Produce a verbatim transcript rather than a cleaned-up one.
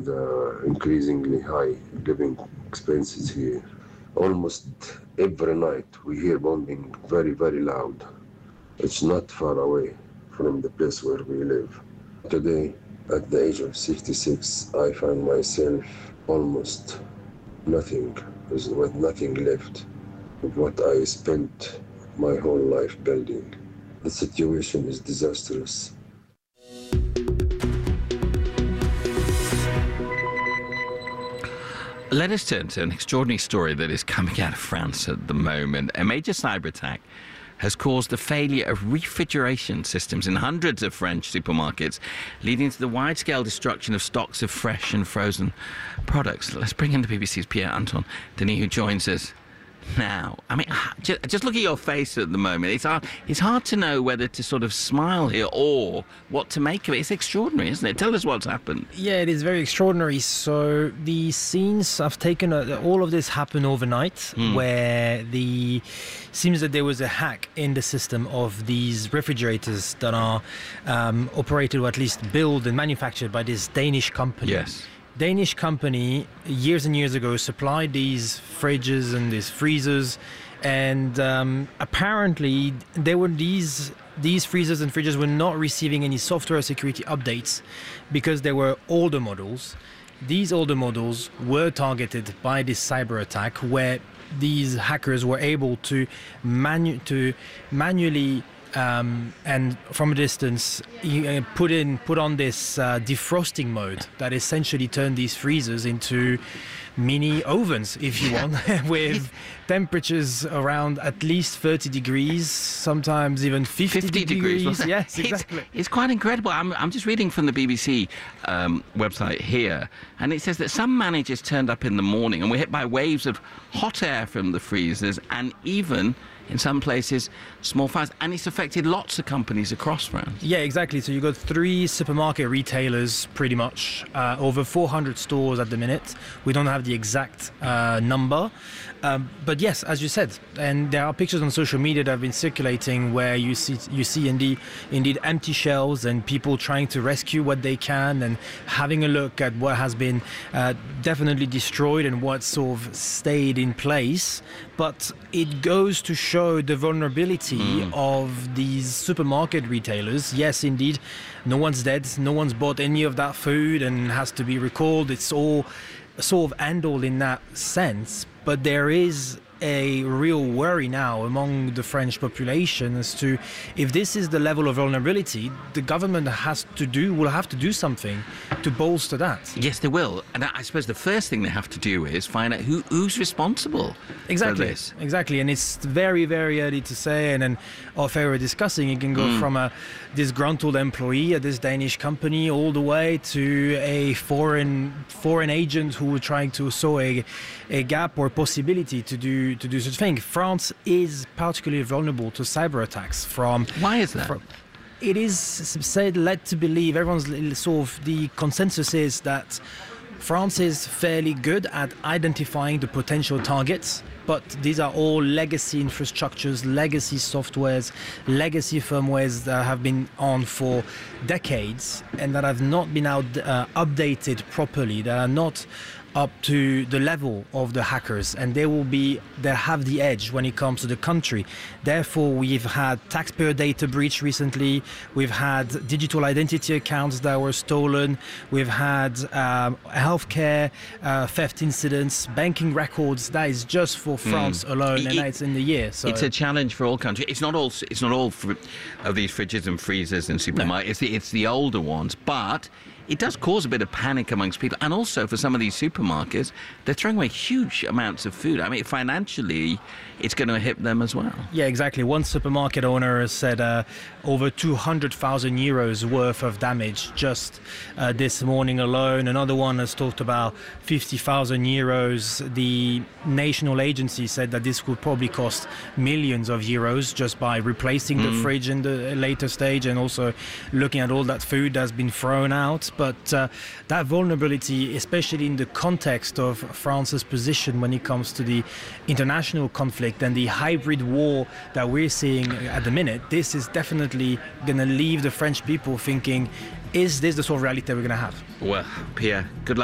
the increasingly high living expenses here. Almost every night we hear bombing very, very loud. It's not far away from the place where we live. Today, at the age of sixty-six, I find myself almost nothing, with nothing left of what I spent my whole life building. The situation is disastrous. Let us turn to an extraordinary story that is coming out of France at the moment. A major cyber attack has caused the failure of refrigeration systems in hundreds of French supermarkets, leading to the wide-scale destruction of stocks of fresh and frozen products. Let's bring in the B B C's Pierre-Antoine Denis, who joins us now. I mean, just, just look at your face at the moment. It's hard, it's hard to know whether to sort of smile here or what to make of it. It's extraordinary, isn't it? Tell us what's happened. Yeah, it is very extraordinary. So the scenes have taken, a, all of this happened overnight, mm. where the seems that there was a hack in the system of these refrigerators that are um, operated, or at least built and manufactured by this Danish company. Yes. Danish company years and years ago supplied these fridges and these freezers, and um, apparently there were these these freezers and fridges were not receiving any software security updates because they were older models. These older models were targeted by this cyber attack, where these hackers were able to manu- to manually Um, and from a distance, you uh, put in put on this uh, defrosting mode that essentially turned these freezers into mini ovens, if you want, with temperatures around at least thirty degrees, sometimes even fifty, fifty degrees. degrees. Yes, exactly. It's, it's quite incredible. I'm, I'm just reading from the B B C um, website here, and it says that some managers turned up in the morning and were hit by waves of hot air from the freezers, and even in some places, small fires, and it's affected lots of companies across France. Yeah, exactly. So you got three supermarket retailers, pretty much, uh, over four hundred stores at the minute. We don't have the exact uh, number, um, but yes, as you said, and there are pictures on social media that have been circulating where you see you see indeed indeed empty shelves and people trying to rescue what they can and having a look at what has been uh, definitely destroyed and what sort of stayed in place. But it goes to show the vulnerability mm. of these supermarket retailers. Yes, indeed, no one's dead, no one's bought any of that food and has to be recalled. It's all sort of handled in that sense. But there is a real worry now among the French population as to if this is the level of vulnerability, the government has to do will have to do something to bolster that. Yes, they will. And I suppose the first thing they have to do is find out who who's responsible exactly, for this. Exactly. And it's very, very early to say. And then off air we're discussing, it can go mm. from a disgruntled employee at this Danish company all the way to a foreign foreign agent who were trying to saw a, a gap or possibility to do to do such a thing. France is particularly vulnerable to cyber attacks from... Why is that? From, it is said, led to believe, everyone's sort of, the consensus is that France is fairly good at identifying the potential targets, but these are all legacy infrastructures, legacy softwares, legacy firmwares that have been on for decades and that have not been out, uh, updated properly, that are not up to the level of the hackers, and they will be they have the edge when it comes to the country. Therefore, we've had taxpayer data breach recently, we've had digital identity accounts that were stolen, we've had um, healthcare uh, theft incidents, banking records. That is just for France mm. alone, it, and that's in the year. So it's a challenge for all countries. It's not all it's not all fr- of these fridges and freezers and supermarkets. No. It's the it's the older ones, but it does cause a bit of panic amongst people. And also for some of these supermarkets, they're throwing away huge amounts of food. I mean, financially, it's going to hit them as well. Yeah, exactly. One supermarket owner has said uh, over two hundred thousand euros worth of damage just uh, this morning alone. Another one has talked about fifty thousand euros. The national agency said that this would probably cost millions of euros just by replacing mm. the fridge in the later stage, and also looking at all that food that's been thrown out. But uh, that vulnerability, especially in the context of France's position when it comes to the international conflict and the hybrid war that we're seeing at the minute, this is definitely going to leave the French people thinking, is this the sort of reality that we're going to have? Well, Pierre, good luck.